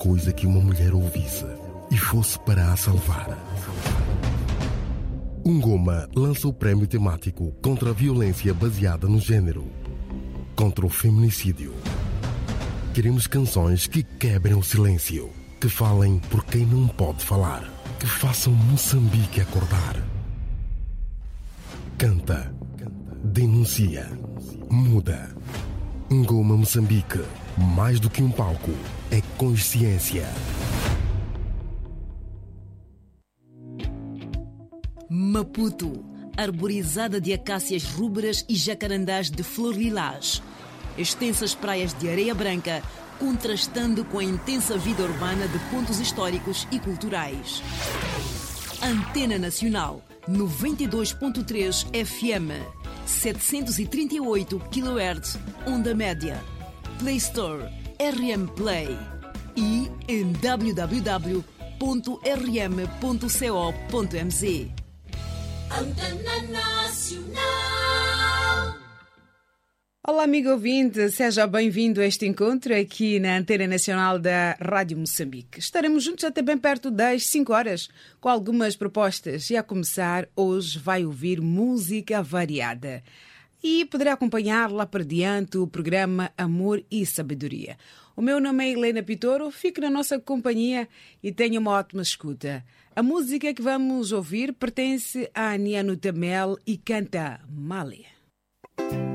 coisa que uma mulher ouvisse e fosse para a salvar. Ungoma lança o prémio temático contra a violência baseada no género, contra o feminicídio. Queremos canções que quebrem o silêncio, que falem por quem não pode falar, que façam Moçambique acordar. Canta, denuncia, muda. Ungoma Moçambique, mais do que um palco, é consciência. Maputo, arborizada de acácias rúberas e jacarandás de flor lilás. Extensas praias de areia branca, contrastando com a intensa vida urbana de pontos históricos e culturais. Antena Nacional, 92.3 FM, 738 kHz, onda média. Play Store, RM Play. E em www.rm.co.mz. Antena Nacional. Olá, amigo ouvinte, seja bem-vindo a este encontro aqui na Antena Nacional da Rádio Moçambique. Estaremos juntos até bem perto das 5 horas com algumas propostas e a começar hoje vai ouvir música variada e poderá acompanhar lá para diante o programa Amor e Sabedoria. O meu nome é Helena Pitoro, fique na nossa companhia e tenha uma ótima escuta. A música que vamos ouvir pertence a Aniano Tamel e canta Mali.